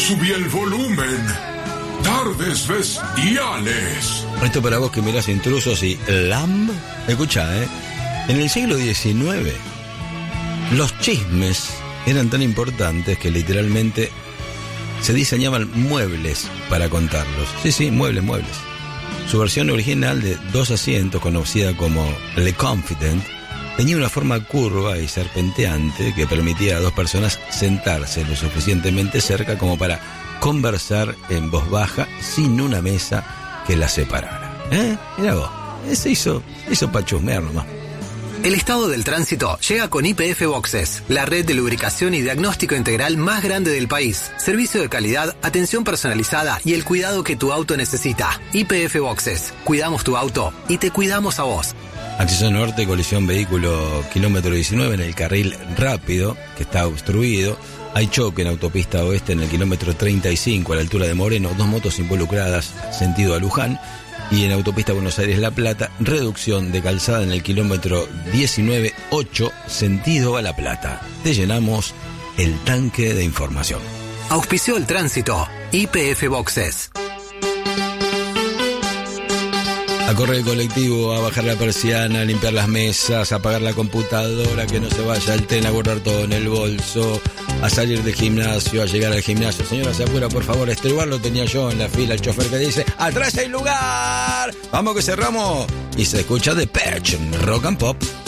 subí el volumen. Tardes bestiales. Esto para vos que mirás Intrusos y Lamb. Escuchá, en el siglo XIX, los chismes eran tan importantes que literalmente se diseñaban muebles para contarlos. Sí, muebles. Su versión original de 2 asientos, conocida como Le Confident, tenía una forma curva y serpenteante que permitía a 2 personas sentarse lo suficientemente cerca como para conversar en voz baja sin una mesa que las separara. Mirá vos, se hizo para chusmear nomás. El estado del tránsito llega con YPF Boxes, la red de lubricación y diagnóstico integral más grande del país. Servicio de calidad, atención personalizada y el cuidado que tu auto necesita. YPF Boxes. Cuidamos tu auto y te cuidamos a vos. Acceso norte, colisión vehículo kilómetro 19 en el carril rápido, que está obstruido. Hay choque en autopista oeste en el kilómetro 35 a la altura de Moreno. 2 motos involucradas, sentido a Luján. Y en autopista Buenos Aires-La Plata, reducción de calzada en el kilómetro 19,8, sentido a La Plata. Te llenamos el tanque de información. Auspició el tránsito. YPF Boxes. A correr el colectivo, a bajar la persiana, a limpiar las mesas, a apagar la computadora, que no se vaya el tren, a guardar todo en el bolso, a salir del gimnasio, a llegar al gimnasio. Señora, se apura, por favor. Este lugar lo tenía yo en la fila, el chofer que dice: ¡atrás hay lugar! ¡Vamos que cerramos! Y se escucha The Perch en Rock and Pop.